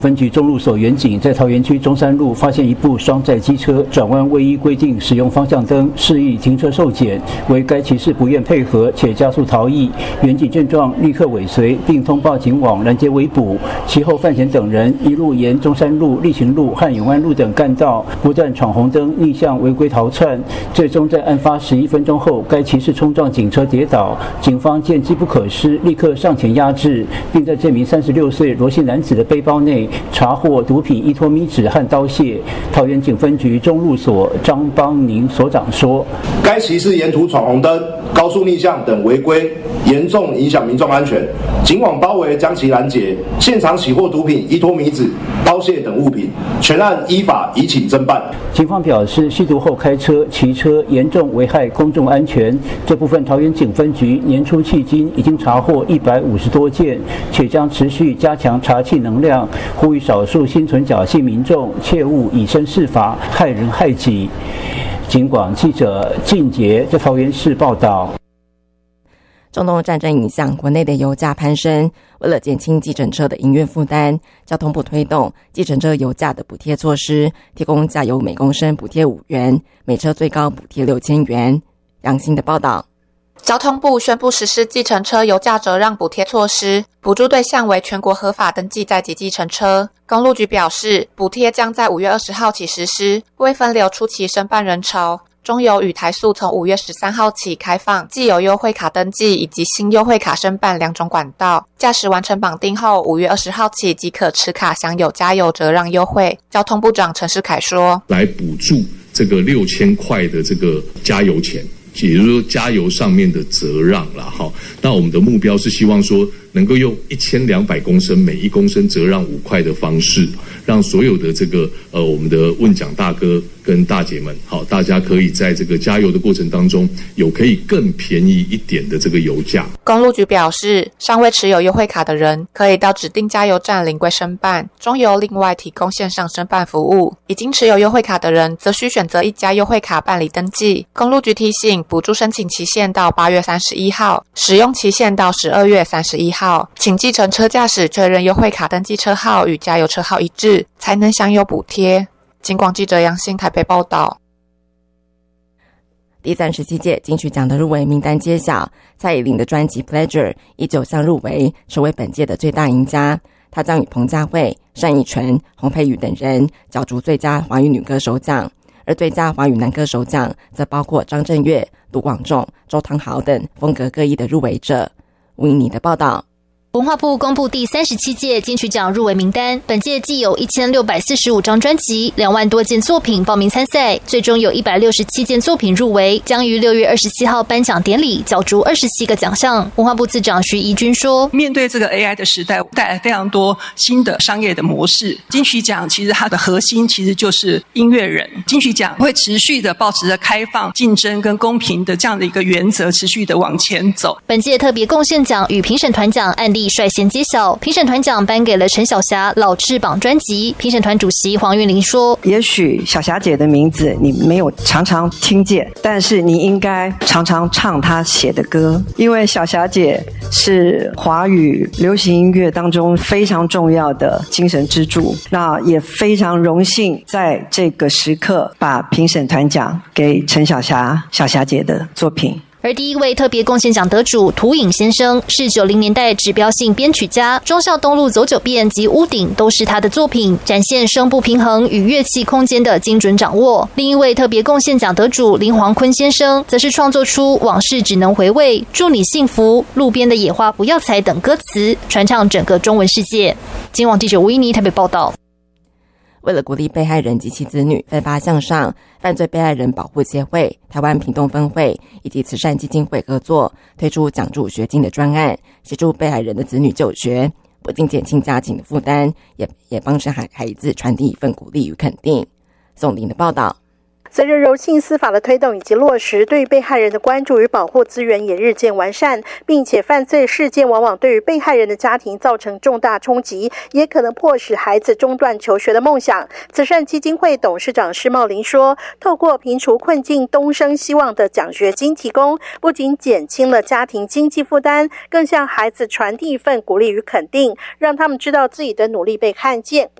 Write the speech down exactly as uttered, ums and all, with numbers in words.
分局中路所员警在桃园区中山路发现一部双载机车转弯未依规定使用方向灯，示意停车受检，为该骑士不愿配合且加速逃逸。员警见状立刻尾随，并通报警网拦截围捕。其后范闲等人一路沿中山路、力行路和永安路等干道不断闯红灯逆向违规逃窜，最终在案发十一分钟后，该骑士冲撞警车跌倒。警方见机不可失，立刻上前压制，并在这名三十六岁罗姓男子的背包内查获毒品依托咪纸和刀械。桃园警分局中路所张邦宁所长说， 该骑士沿途闯红灯、高速逆向等违规，严重影响民众安全，警网包围将其拦截，现场起获毒品依托咪纸、刀械等物品，全案依法移请侦办。 警方表示，吸毒后开车、骑车严重危害公众安全。这部分桃园警分局年初迄今已经查获一百五十多件，且将持续加强查缉能量，呼吁少数心存侥幸民众切勿以身试法，害人害己。警广记者靳杰在桃园市报道。 中东战争影响国内的油价攀升，为了减轻计程车的营运负担，交通部推动计程车油价的补贴措施，提供加油每公升补贴五元，每车最高补贴六千元。杨欣的报道。 交通部宣布实施计程车油价折让补贴措施，补助对象为全国合法登记在籍计程车。公路局表示，补贴将在五月二十号起实施，为分流初期申办人潮。中油与台塑从五月十三号起开放既有优惠卡登记以及新优惠卡申办两种管道，驾驶完成绑定后，五月二十号起即可持卡享有加油折让优惠。交通部长陈世凯说， 来补助这个六千块的这个加油钱，也就是说加油上面的折让啦。好，那我们的目标是希望说能够用一千两百公升每一公升折让五块的方式，让所有的这个呃我们的问奖大哥跟大姐们，好，大家可以在这个加油的过程当中有可以更便宜一点的这个油价。 公路局表示，尚未持有优惠卡的人可以到指定加油站临柜申办，中油另外提供线上申办服务。已经持有优惠卡的人则需选择一家优惠卡办理登记。公路局提醒，补助申请期限到八月三十一号，使用期限到十二月三十一号，请计程车驾驶确认优惠卡登记车号与加油车号一致，才能享有补贴。警广记者杨欣台北报道。 第三十七届金曲奖的入围名单揭晓，蔡依林的专辑《Pleasure》以九项入围，成为本届的最大赢家。她将与彭佳慧、单依纯、洪佩瑜等人角逐最佳华语女歌手奖，而最佳华语男歌手奖则包括张震岳、卢广仲、周汤豪等风格各异的入围者。吴颖妮的报道。 文化部公布第三十七届金曲奖入围名单，本届既有一千六百四十五张专辑，两万多件作品报名参赛，最终有一百六十七件作品入围，将于六月二十七号颁奖典礼角逐二十七个奖项。文化部次长徐怡君说， 面对这个 A I 的时代，带来非常多新的商业的模式。金曲奖其实它的核心其实就是音乐人，金曲奖会持续的保持着开放、竞争跟公平的这样的一个原则，持续的往前走。 本届特别贡献奖与评审团奖案例率先揭晓，评审团奖颁给了陈小霞《老翅膀》专辑。评审团主席黄韵玲说， 也许小霞姐的名字你没有常常听见，但是你应该常常唱她写的歌，因为小霞姐是华语流行音乐当中非常重要的精神支柱。那也非常荣幸在这个时刻把评审团奖给陈小霞小霞姐的作品。 而第一位特别贡献奖得主涂颖先生是九零年代指标性编曲家，忠孝东路走九遍及屋顶都是他的作品，展现声部平衡与乐器空间的精准掌握。另一位特别贡献奖得主林煌坤先生则是创作出往事只能回味、祝你幸福、路边的野花不要采等歌词，传唱整个中文世界。今晚记者吴依妮台北报道。 为了鼓励被害人及其子女奋发向上，犯罪被害人保护协会、台湾屏东分会以及慈善基金会合作，推出奖助学金的专案，协助被害人的子女就学，不仅减轻家庭的负担，也也帮助孩孩子传递一份鼓励与肯定。宋林的报道。 随着柔性司法的推动以及落实，对于被害人的关注与保护资源也日渐完善，并且犯罪事件往往对于被害人的家庭造成重大冲击，也可能迫使孩子中断求学的梦想。慈善基金会董事长施茂林说，透过平除困境东升希望的奖学金提供，不仅减轻了家庭经济负担，更向孩子传递一份鼓励与肯定，让他们知道自己的努力被看见。